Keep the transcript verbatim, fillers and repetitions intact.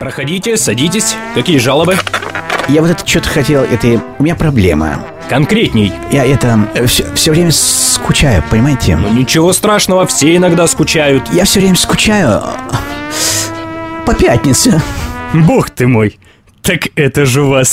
Проходите, садитесь. Какие жалобы? Я вот это что-то хотел, это... У меня проблема. Конкретней. Я это... Все, все время скучаю, понимаете? Ну ничего страшного, все иногда скучают. Я все время скучаю по пятнице. Бог ты мой. Так это же у вас